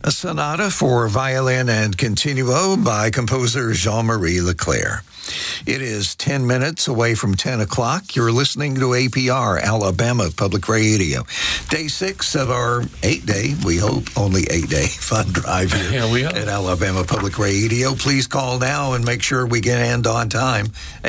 A sonata for violin and continuo by composer Jean-Marie Leclerc. It is 10 minutes away from 10 o'clock. You're listening to APR, Alabama Public Radio. Day 6 of our 8-day, we hope only 8-day fun drive here at Alabama Public Radio. Please call now and make sure we can end on time.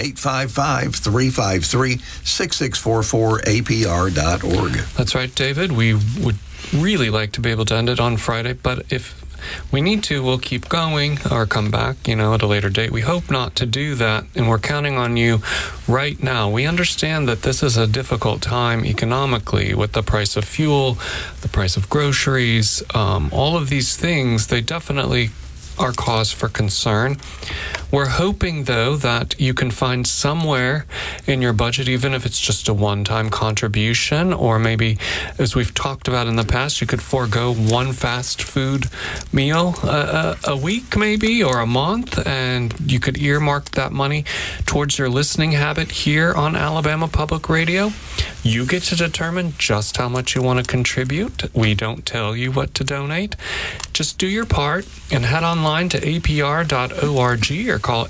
855-353-6644, APR.org. That's right, David. We would really like to be able to end it on Friday, but if we need to, we'll keep going or come back, at a later date. We hope not to do that, and we're counting on you right now. We understand that this is a difficult time economically with the price of fuel, the price of groceries, all of these things. They definitely are cause for concern. We're hoping, though, that you can find somewhere in your budget, even if it's just a one-time contribution, or maybe, as we've talked about in the past, you could forego one fast food meal a week, maybe, or a month, and you could earmark that money towards your listening habit here on Alabama Public Radio. You get to determine just how much you want to contribute. We don't tell you what to donate. Just do your part and head online to apr.org or call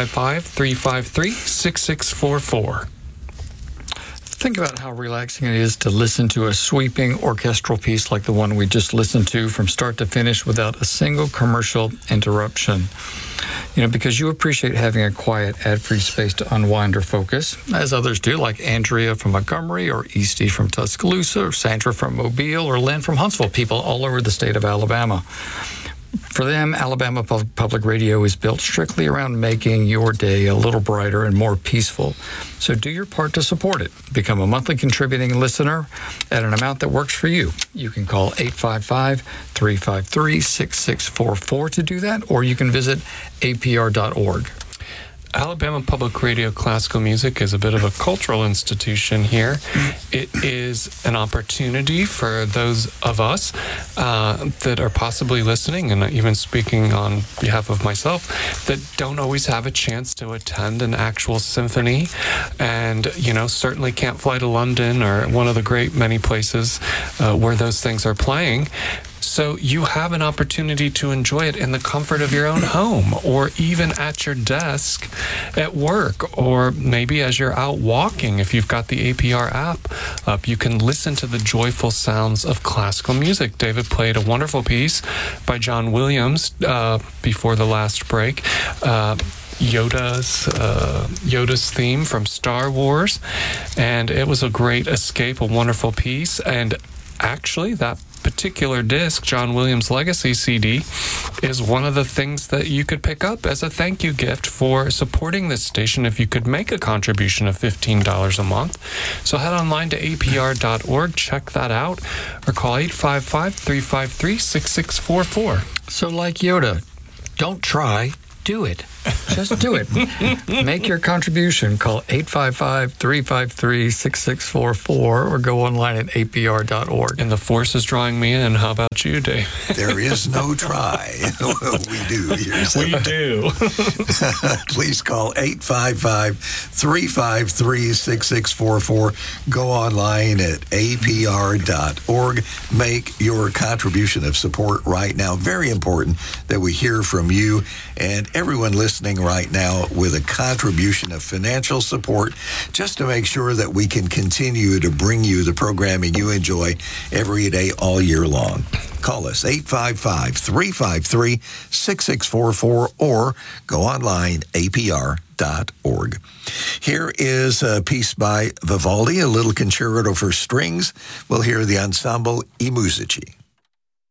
855-353-6644. Think about how relaxing it is to listen to a sweeping orchestral piece like the one we just listened to from start to finish without a single commercial interruption. Because you appreciate having a quiet, ad-free space to unwind or focus, as others do, like Andrea from Montgomery, or Eastie from Tuscaloosa, or Sandra from Mobile, or Lynn from Huntsville, people all over the state of Alabama. For them, Alabama Public Radio is built strictly around making your day a little brighter and more peaceful. So do your part to support it. Become a monthly contributing listener at an amount that works for you. You can call 855-353-6644 to do that, or you can visit apr.org. Alabama Public Radio Classical Music is a bit of a cultural institution here. It is an opportunity for those of us that are possibly listening, and even speaking on behalf of myself, that don't always have a chance to attend an actual symphony, and certainly can't fly to London or one of the great many places where those things are playing. So you have an opportunity to enjoy it in the comfort of your own home, or even at your desk at work, or maybe as you're out walking. If you've got the APR app up, you can listen to the joyful sounds of classical music. David played a wonderful piece by John Williams before the last break. Yoda's theme from Star Wars, and it was a great escape, a wonderful piece. And actually, that particular disc, John Williams Legacy CD, is one of the things that you could pick up as a thank you gift for supporting this station if you could make a contribution of $15 a month. So head online to apr.org, check that out, or call 855-353-6644. So like Yoda, don't try, do it. Just do it. Make your contribution. Call 855-353-6644 or go online at apr.org. And the force is drawing me in. How about you, Dave? There is no try. We do. We do. Please call 855-353-6644. Go online at apr.org. Make your contribution of support right now. Very important that we hear from you and everyone listening right now with a contribution of financial support, just to make sure that we can continue to bring you the programming you enjoy every day, all year long. Call us 855-353-6644 or go online, apr.org. Here is a piece by Vivaldi, a little concerto for strings. We'll hear the ensemble I Musici.